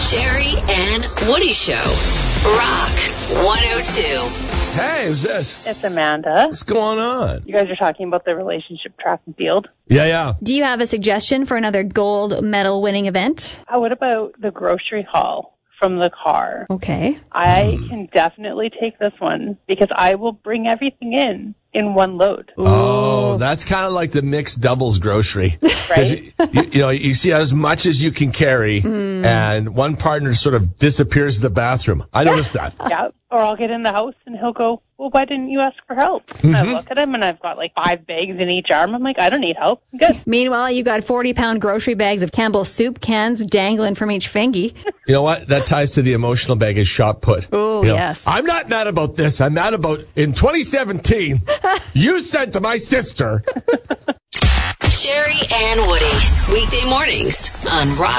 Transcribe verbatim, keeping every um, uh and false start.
Sherry and Woody Show. Rock one oh two. Hey, who's this? It's Amanda. What's going on? You guys are talking about the relationship track and field. Yeah, yeah. Do you have a suggestion for another gold medal winning event? Uh, what about the grocery haul from the car? Okay. I can definitely take this one because I will bring everything in in one load. Oh, that's kind of like the mixed doubles grocery. Right? you, you know, you see as much as you can carry, mm. and one partner sort of disappears to the bathroom. I noticed that. Yeah. Or I'll get in the house and he'll go, well, why didn't you ask for help? Mm-hmm. And I look at him and I've got like five bags in each arm. I'm like, I don't need help. I'm good. Meanwhile, you got forty-pound grocery bags of Campbell's soup cans dangling from each fingy. You know what? That ties to the emotional baggage shot put. Oh, you know, yes. I'm not mad about this. I'm mad about in twenty seventeen, you said to my sister. Sherry and Woody. Weekday mornings on Rock